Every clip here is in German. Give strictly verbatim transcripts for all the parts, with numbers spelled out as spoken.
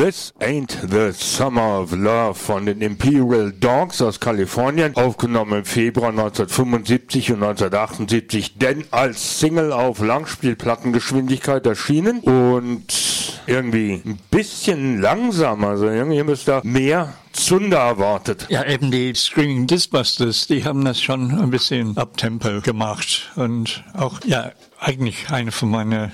This Ain't the Summer of Love von den Imperial Dogs aus Kalifornien, aufgenommen im Februar neunzehnhundertfünfundsiebzig und neunzehnhundertachtundsiebzig, denn als Single auf Langspielplattengeschwindigkeit erschienen und irgendwie ein bisschen langsam, also irgendwie müsste da mehr Zunder erwartet. Ja, eben die Screaming Disbusters, die haben das schon ein bisschen Uptempo gemacht und auch, ja, eigentlich eine von meinen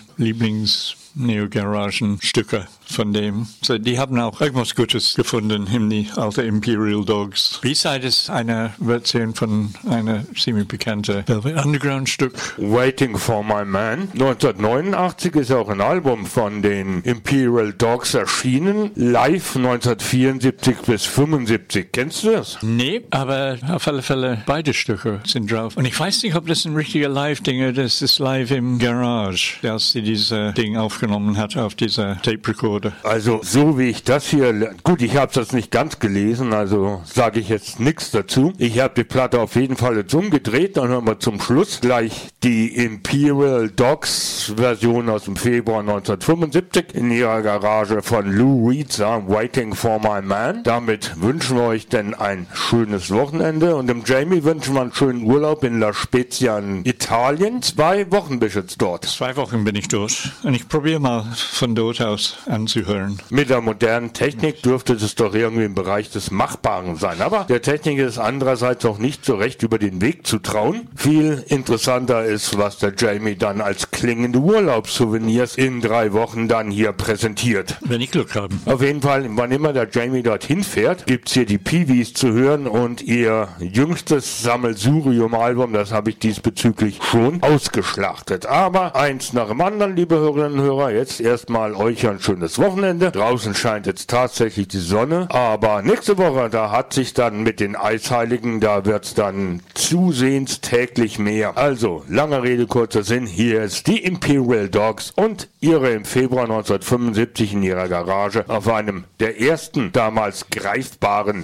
Lieblings-Neo-Garagen-Stücke von dem. So, die haben auch irgendwas Gutes gefunden in die alte Imperial Dogs. B-Side ist eine Version von einer ziemlich bekannten Velvet Underground-Stück. Waiting for My Man. neunzehnhundertneunundachtzig ist auch ein Album von den Imperial Dogs erschienen. Live neunzehnhundertvierundsiebzig bis fünfundsiebzig. Kennst du das? Nee, aber auf alle Fälle beide Stücke sind drauf. Und ich weiß nicht, ob das ein richtiger Live-Ding ist. Das ist live im Garage, als sie dieses Ding aufgenommen hat auf dieser Tape-Recorder. Also so wie ich das hier, gut, ich habe das nicht ganz gelesen, also sage ich jetzt nichts dazu. Ich habe die Platte auf jeden Fall jetzt umgedreht, dann hören wir zum Schluss gleich die Imperial Dogs Version aus dem Februar neunzehnhundertfünfundsiebzig in ihrer Garage von Lou Reed, Waiting for My Man. Damit wünschen wir euch denn ein schönes Wochenende und dem Jamie wünschen wir einen schönen Urlaub in La Spezia in Italien. Zwei Wochen bist du jetzt dort. Zwei Wochen bin ich dort und ich probiere mal von dort aus anzuhören. Mit der modernen Technik dürfte es doch irgendwie im Bereich des Machbaren sein. Aber der Technik ist andererseits auch nicht so recht über den Weg zu trauen. Viel interessanter ist, was der Jamie dann als klingende Urlaubssouvenirs in drei Wochen dann hier präsentiert. Wenn ich Glück habe. Auf jeden Fall, wann immer der Jamie dorthin fährt, gibt's hier die Peewees zu hören und ihr jüngstes Sammelsurium-Album, das habe ich diesbezüglich schon ausgeschlachtet. Aber eins nach dem anderen, liebe Hörerinnen und Hörer, jetzt erstmal euch ein schönes Wochenende. Draußen scheint jetzt tatsächlich die Sonne, aber nächste Woche, da hat sich dann mit den Eisheiligen, da wird's dann zusehends täglich mehr. Also, lange Rede, kurzer Sinn, hier ist die Imperial Dogs und ihre im Februar neunzehnhundertfünfundsiebzig in ihrer Garage auf einem der ersten damals greifbaren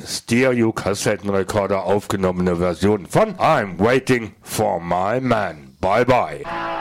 Stereo-Kassettenrekorder aufgenommene Version von I'm Waiting for My Man. Bye bye.